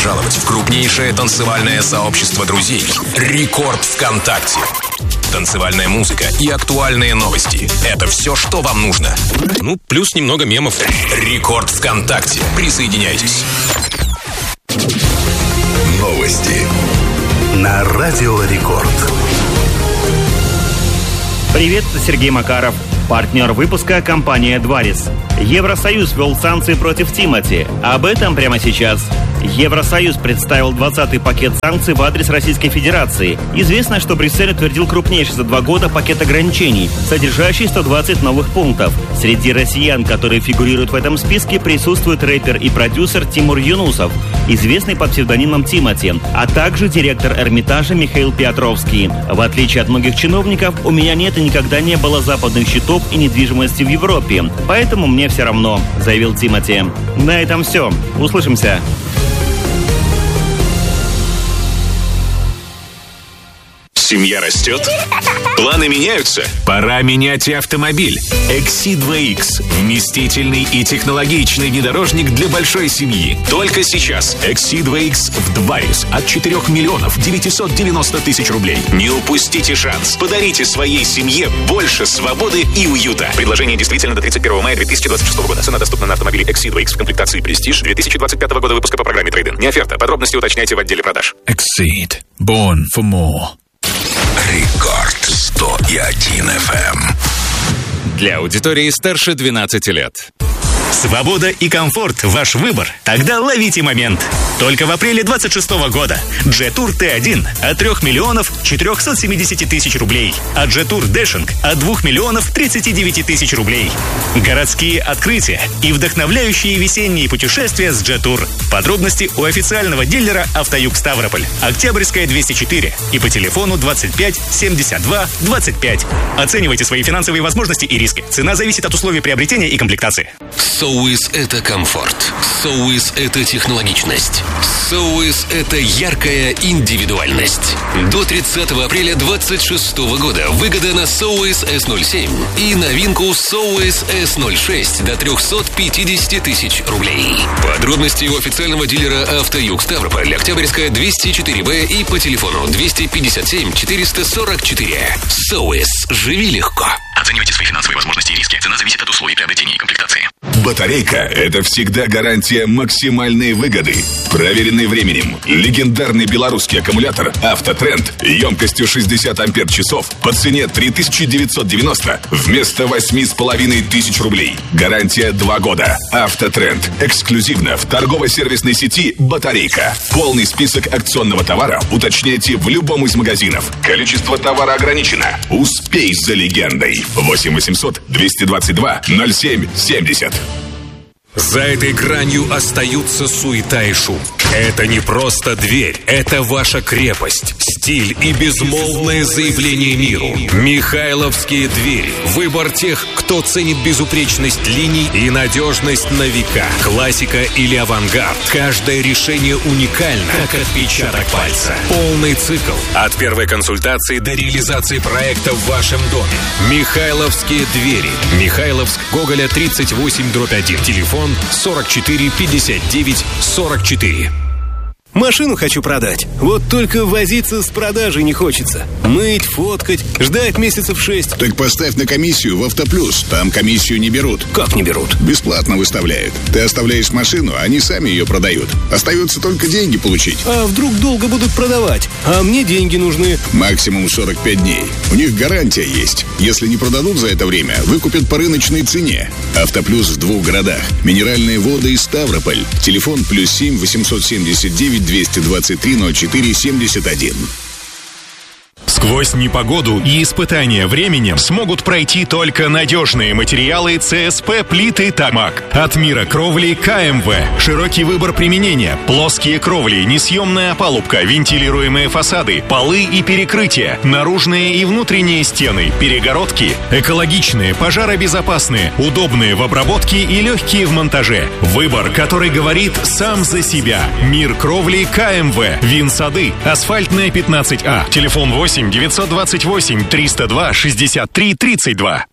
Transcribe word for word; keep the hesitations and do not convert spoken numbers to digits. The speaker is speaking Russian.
пожаловать в крупнейшее танцевальное сообщество друзей «Рекорд ВКонтакте». Танцевальная музыка и актуальные новости – это все, что вам нужно. Ну, плюс немного мемов. «Рекорд ВКонтакте». Присоединяйтесь. Новости на Радио Рекорд. Привет, Сергей Макаров. Партнер выпуска – компания «Дварис». Евросоюз ввел санкции против Тимати. Об этом прямо сейчас. Евросоюз представил двадцатый пакет санкций в адрес Российской Федерации. Известно, что Брюссель утвердил крупнейший за два года пакет ограничений, содержащий сто двадцать новых пунктов. Среди россиян, которые фигурируют в этом списке, присутствует рэпер и продюсер Тимур Юнусов, известный под псевдонимом Тимати, а также директор Эрмитажа Михаил Петровский. В отличие от многих чиновников, у меня нет и никогда не было западных счетов и недвижимости в Европе, поэтому мне все равно, заявил Тимати. На этом все. Услышимся. Семья растет? Планы меняются? Пора менять и автомобиль. экси два икс. Вместительный и технологичный внедорожник для большой семьи. Только сейчас экси два икс в Дварис от четырех миллионов девятьсот девяносто тысяч рублей. Не упустите шанс. Подарите своей семье больше свободы и уюта. Предложение действительно до тридцать первого мая две тысячи двадцать шестого года. Цена доступна на автомобили экси два икс в комплектации Prestige две тысячи двадцать пятого года выпуска по программе Trade-in. Не оферта. Подробности уточняйте в отделе продаж. Exceed. Born for more. Рекорд сто один эф эм. Для аудитории старше двенадцати лет. Свобода и комфорт – ваш выбор? Тогда ловите момент. Только в апреле двадцать шестого года Джетур Т один от трёх миллионов четырёхсот семидесяти тысяч рублей, а Джетур Дэшинг от двух миллионов тридцати девяти тысяч рублей. Городские открытия и вдохновляющие весенние путешествия с Джетур. Подробности у официального дилера «Автоюг Ставрополь», Октябрьская, двести четыре и по телефону двадцать пять семьдесят два двадцать пять. Оценивайте свои финансовые возможности и риски. Цена зависит от условий приобретения и комплектации. Соуис – это комфорт. Соуис – это технологичность. Соуис – это яркая индивидуальность. До тридцатого апреля двадцать шестого года выгода на Соуис эс ноль семь и новинку Соуис эс ноль шесть до трехсот пятидесяти тысяч рублей. Подробности у официального дилера «Автоюг Ставрополь», Октябрьская, двести четыре бэ и по телефону двести пятьдесят семь четыреста сорок четыре. Соуис. Живи легко. Оценивайте свои финансовые возможности и риски. Цена зависит от условий приобретения и комплектации. Батарейка – это всегда гарантия максимальной выгоды. Проверенный временем. Легендарный белорусский аккумулятор «Автотренд» емкостью шестьдесят ампер-часов по цене три тысячи девятьсот девяносто вместо восемь с половиной тысяч рублей. Гарантия два года. «Автотренд». Эксклюзивно в торгово-сервисной сети «Батарейка». Полный список акционного товара уточняйте в любом из магазинов. Количество товара ограничено. Успей за легендой. восемь восемьсот двести двадцать два ноль семь семьдесят. За этой гранью остаются суета и шум. Это не просто дверь, это ваша крепость, стиль и безмолвное заявление миру. Михайловские двери. Выбор тех, кто ценит безупречность линий и надежность на века. Классика или авангард. Каждое решение уникально, как отпечаток пальца. Полный цикл. От первой консультации до реализации проекта в вашем доме. Михайловские двери. Михайловск, Гоголя, тридцать восемь дробь один. Телефон сорок четыре пятьдесят девять сорок четыре. Машину хочу продать. Вот только возиться с продажей не хочется. Мыть, фоткать, ждать месяцев шесть. Так поставь на комиссию в Автоплюс. Там комиссию не берут. Как не берут? Бесплатно выставляют. Ты оставляешь машину, они сами ее продают. Остается только деньги получить. А вдруг долго будут продавать? А мне деньги нужны. Максимум сорок пять дней. У них гарантия есть. Если не продадут за это время, выкупят по рыночной цене. Автоплюс в двух городах. Минеральные воды и Ставрополь. Телефон плюс семь восемьсот семьдесят девять двести двадцать три ноль четыре семьдесят один. Сквозь непогоду и испытания временем смогут пройти только надежные материалы ЦСП плиты Томаг. От мира кровли КМВ. Широкий выбор применения. Плоские кровли, несъемная опалубка, вентилируемые фасады, полы и перекрытия, наружные и внутренние стены, перегородки. Экологичные, пожаробезопасные, удобные в обработке и легкие в монтаже. Выбор, который говорит сам за себя. Мир кровли КМВ. Винсады. Асфальтная пятнадцать А. Телефон восемь девятьсот двадцать восемь триста два шестьдесят три тридцать два.